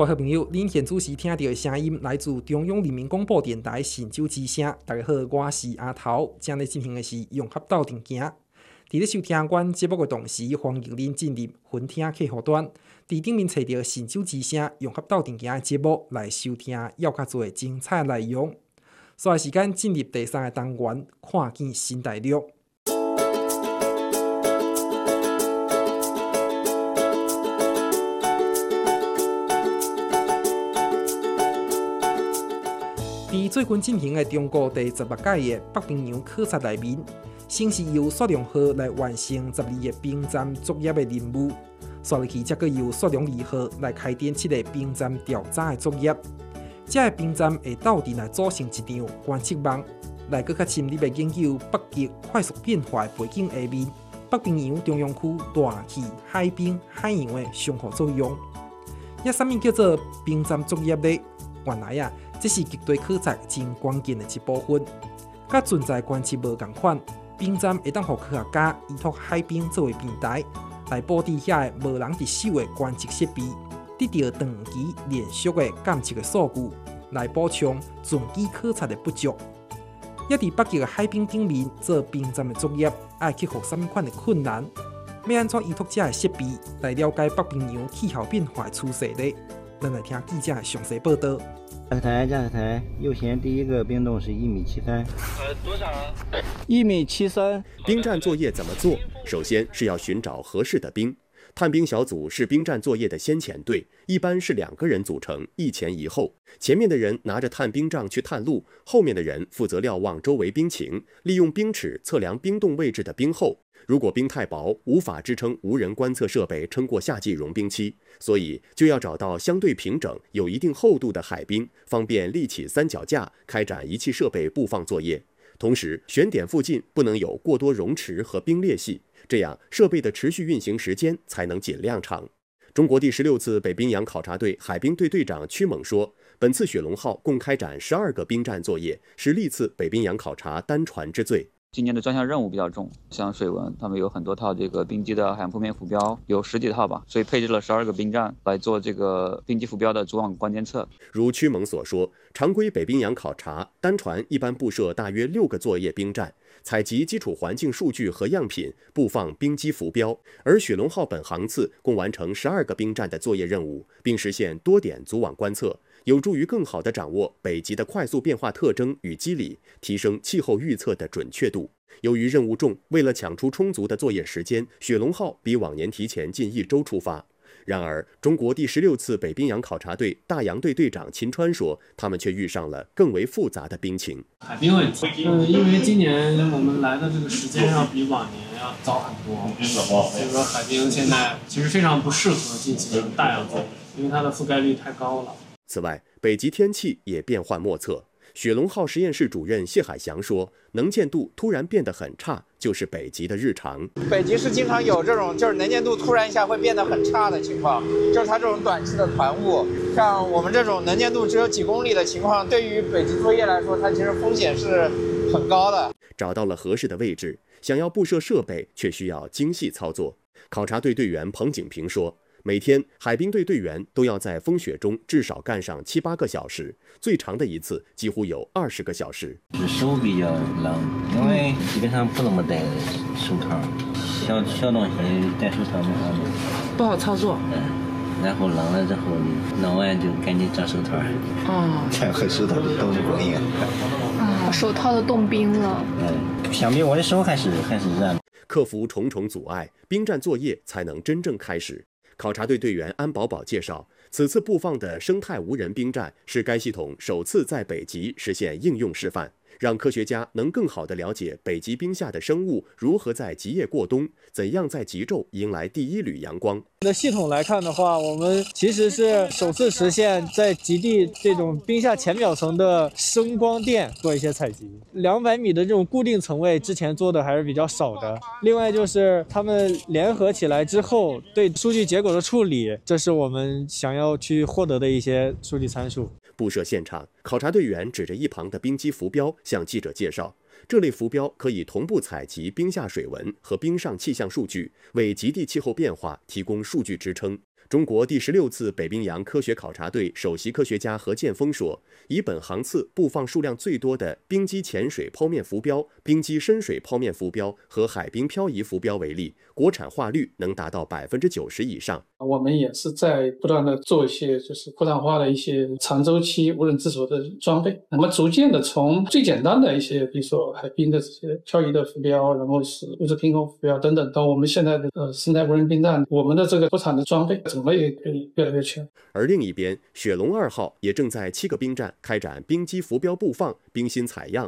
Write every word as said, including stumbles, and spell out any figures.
各位好朋友，您现主时听到的声音来自中央人民广播电台神州之声。大家好，我是阿头，正在进行的是融合斗阵行。伫咧收听阮节目的同时，欢迎您进入分听客户端，伫顶面找到神州之声融合斗阵行的节目来收听要较多精彩内容。所以时间进入第三个单元，看见新大陆。伫最近进行的中国第十六届的北冰洋考察内面，先是由雪龙号来完成十二个冰站作业的任务，续落去则佫由雪龙二号来开展七个冰站调查的作业。这个冰站会斗阵来组成一张观测网，来佫较深入的研究北极快速变化的背景下面，北冰洋中央区大气、海冰、海洋的相互作用。也啥物叫做冰站作业呢？原来啊，这是极地考察真关键的一部分。甲存在关系无同款，冰站会当互科学家依托海冰作为平台，来布置遐个无人伫手的观测设备，得到长期连续的监测的数据，来补充船机考察的不足。也伫北极的海冰顶面做冰站的作业，爱克服啥物款的困难？要安怎依托这个设备来了解北冰洋气候变化的趋势呢？咱来听记者的详细报道。 驾驶台，驾驶台，右舷第一个冰洞是一米七三。 呃，多少啊？ 一米七三。 冰站作业怎么做？首先是要寻找合适的冰。探冰小组是冰站作业的先遣队，一般是两个人组成，一前一后。前面的人拿着探冰杖去探路，后面的人负责瞭望周围冰情，利用冰尺测量冰洞位置的冰厚。如果冰太薄，无法支撑无人观测设备撑过夏季融冰期，所以就要找到相对平整、有一定厚度的海冰，方便立起三脚架，开展仪器设备布放作业。同时，选点附近不能有过多溶池和冰裂隙，这样设备的持续运行时间才能尽量长。中国第十六次北冰洋考察队海冰队队长屈猛说，本次雪龙号共开展十二个冰站作业，是历次北冰洋考察单船之最。 今年的专项任务比较重，像水文，他们有很多套这个冰机的海洋铺面浮标，有十几套吧，所以配置了十二个冰站来做这个冰机浮标的主网关监测。 如屈猛所说，常规北冰洋考察单船一般布设大约六个作业冰站，采集基础环境数据和样品，布放冰机浮标。而雪龙号本航次共完成十二个冰站的作业任务，并实现多点组网观测，有助于更好地掌握北极的快速变化特征与机理，提升气候预测的准确度。由于任务重，为了抢出充足的作业时间，雪龙号比往年提前近一周出发。然而，中国第十六次北冰洋考察队大洋队队长秦川说，他们却遇上了更为复杂的冰情。 海冰问题，呃，因为今年我们来的这个时间要比往年要早很多，所以说海冰现在其实非常不适合进行大洋作业，因为它的覆盖率太高了。 此外，北极天气也变幻莫测。雪龙号实验室主任谢海翔说，能见度突然变得很差，就是北极的日常。 北极是经常有这种就是能见度突然一下会变得很差的情况，就是它这种短期的团雾，像我们这种能见度只有几公里的情况，对于北极作业来说，它其实风险是很高的。 找到了合适的位置，想要布设设备却需要精细操作。考察队队员彭景平说，每天海冰队队员都要在风雪中至少干上七八个小时，最长的一次几乎有二十个小时。 手比较冷，因为基本上不怎么戴手套，小小东西戴手套不好不好操作。 嗯，然后冷了之后弄完就赶紧找手套。 哦， 这和手套都冻得过硬。 啊，手套都冻冰了。 嗯，相比我的手还是还是热。 克服重重阻碍，冰站作业才能真正开始。考察队队员安宝宝介绍，此次布放的生态无人冰站是该系统首次在北极实现应用示范，让科学家能更好地了解北极冰下的生物如何在极夜过冬，怎样在极昼迎来第一缕阳光。 的系统来看的话，我们其实是首次实现在极地这种冰下浅表层的声光电做一些采集。两百米的这种固定层位之前做的还是比较少的。另外就是他们联合起来之后对数据结果的处理，这是我们想要去获得的一些数据参数。 布设现场，考察队员指着一旁的冰机浮标向记者介绍，这类浮标可以同步采集冰下水文和冰上气象数据，为极地气候变化提供数据支撑。 中国第十六次北冰洋科学考察队首席科学家何建峰说，以本航次布放数量最多的冰基潜水剖面浮标、冰基深水剖面浮标和海冰漂移浮标为例，国产化率能达到百分之九十以上。 我们也是在不断的做一些就是国产化的一些长周期无人自主的装备，那么逐渐的从最简单的一些，比如说海冰的这些漂移的浮标，然后是物质平衡浮标等等，到我们现在的呃生态无人冰站，我们的这个国产的装备种类也可以越来越全。 而另一边，雪龙二号也正在七个冰站开展冰基浮标布放、冰芯采样、